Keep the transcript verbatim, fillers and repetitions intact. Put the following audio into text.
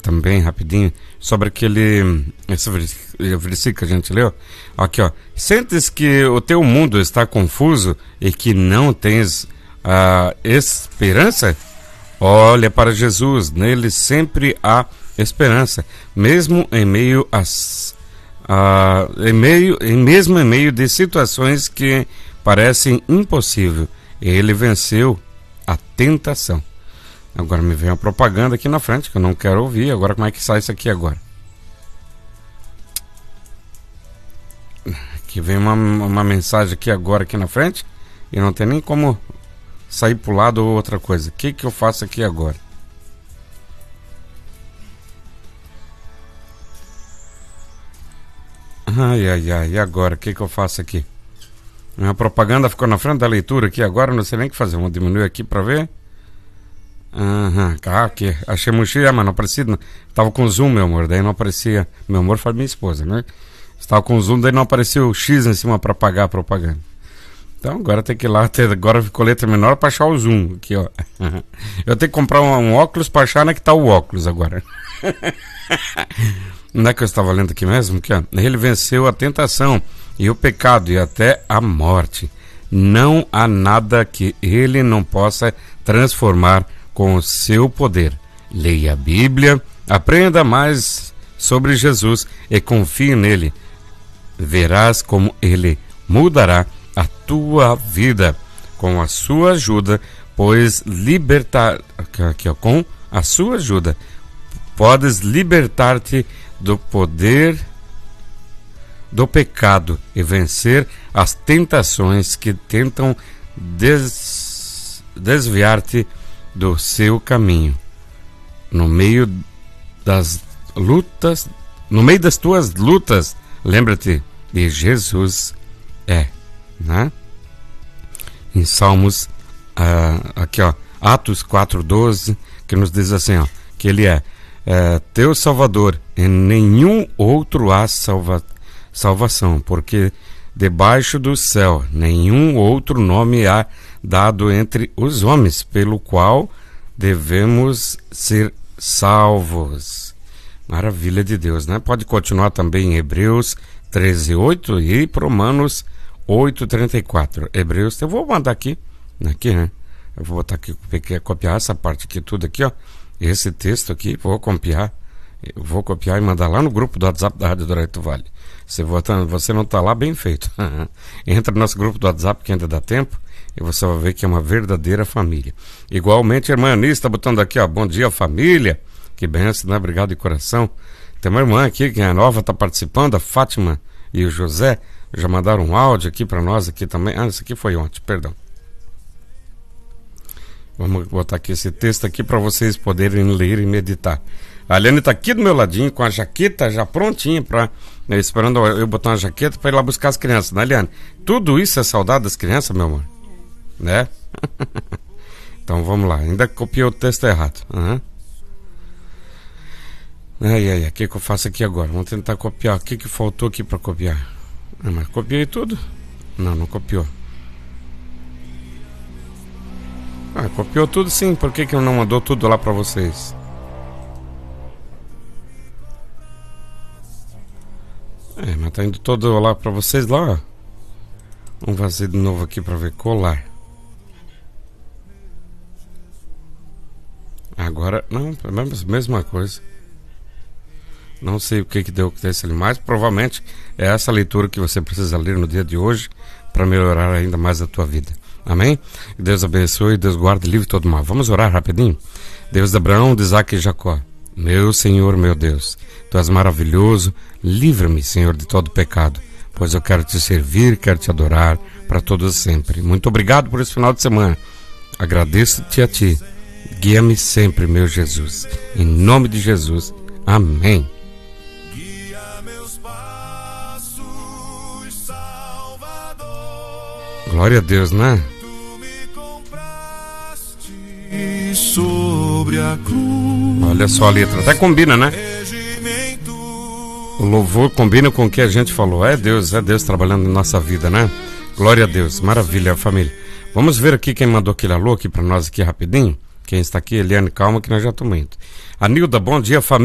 também, rapidinho, sobre aquele esse versículo que a gente leu. Aqui, ó. Sentes que o teu mundo está confuso e que não tens uh, esperança? Olha para Jesus, nele sempre há esperança, mesmo em meio às uh, em meio, em, mesmo em meio de situações que parecem impossíveis. Ele venceu a tentação. Agora me vem uma propaganda aqui na frente que eu não quero ouvir. Agora como é que sai isso aqui agora? Aqui vem uma, uma mensagem aqui agora aqui na frente e não tem nem como sair pro lado ou outra coisa. O que que eu faço aqui agora? Ai, ai, ai, e agora? O que que eu faço aqui? Minha propaganda ficou na frente da leitura aqui agora, não sei nem o que fazer. Vamos diminuir aqui pra ver. Aham, uhum, tá aqui. Achei muito, mas não aparecia. Não. Tava com zoom, meu amor, daí não aparecia. Meu amor foi minha esposa, né? Estava com zoom, daí não aparecia o X em cima pra pagar a propaganda. Então agora tem que ir lá, ter, agora ficou letra menor pra achar o zoom. Aqui, ó. Eu tenho que comprar um, um óculos pra achar onde é que tá o óculos agora. Não é que eu estava lendo aqui mesmo? Que, ó, ele venceu a tentação e o pecado e até a morte. Não há nada que ele não possa transformar com o seu poder. Leia a Bíblia, aprenda mais sobre Jesus e confie nele. Verás como ele mudará a tua vida com a sua ajuda, pois libertar aqui, ó, com a sua ajuda podes libertar-te do poder do pecado e vencer as tentações que tentam des... desviar-te do seu caminho. No meio das lutas, no meio das tuas lutas, lembra-te de Jesus é, né? Em Salmos, ah, aqui ó, Atos quatro, doze, que nos diz assim, ó, que ele é, é teu Salvador, em nenhum outro há salva, salvação, porque debaixo do céu nenhum outro nome há dado entre os homens, pelo qual devemos ser salvos. Maravilha de Deus, né? Pode continuar também em Hebreus treze, oito e Romanos oito, trinta e quatro. Hebreus, eu vou mandar aqui, aqui, né? Eu vou botar aqui, copiar essa parte aqui, tudo aqui, ó. Esse texto aqui, vou copiar. Eu vou copiar e mandar lá no grupo do WhatsApp da Rádio Dourado Vale. Se você não está lá, bem feito. Entra no nosso grupo do WhatsApp que ainda dá tempo e você vai ver que é uma verdadeira família. Igualmente, a irmã Anis está botando aqui, ó, bom dia, família. Que benção, né? Obrigado de coração. Tem uma irmã aqui que é nova, está participando, a Fátima e o José. Já mandaram um áudio aqui para nós aqui também. Ah, isso aqui foi ontem, perdão. Vamos botar aqui esse texto aqui para vocês poderem ler e meditar. A Aliane está aqui do meu ladinho com a jaqueta já prontinha para, né, esperando eu botar uma jaqueta para ir lá buscar as crianças, né, Aliane? Tudo isso é saudade das crianças, meu amor, né? Então vamos lá, ainda copiei o texto errado. Uhum. Ai, ai, ai, o que que eu faço aqui agora? Vamos tentar copiar. O que que faltou aqui para copiar? Ah, mas copiei tudo? Não, não copiou. Ah, copiou tudo sim, por que que não mandou tudo lá para vocês? É, mas tá indo todo lá para vocês lá, ó. Vamos fazer de novo aqui para ver, colar. Agora, não, é a mesma coisa. Não sei o que que deu desse ali, mas provavelmente é essa leitura que você precisa ler no dia de hoje para melhorar ainda mais a tua vida. Amém? Deus abençoe, Deus guarde e livre todo mal. Vamos orar rapidinho? Deus de Abraão, de Isaac e Jacó. Meu Senhor, meu Deus, Tu és maravilhoso. Livra-me, Senhor, de todo pecado, pois eu quero Te servir, quero Te adorar para todos sempre. Muito obrigado por esse final de semana. Agradeço-Te a Ti. Guia-me sempre, meu Jesus. Em nome de Jesus. Amém. Glória a Deus, né? Sobre a cruz. Olha só a letra, até combina, né? O louvor combina com o que a gente falou. É Deus, é Deus trabalhando na nossa vida, né? Glória a Deus, maravilha, família. Vamos ver aqui quem mandou aquele alô aqui pra nós aqui rapidinho. Quem está aqui, Eliane, calma que nós já estamos indo. Anilda, bom dia, família.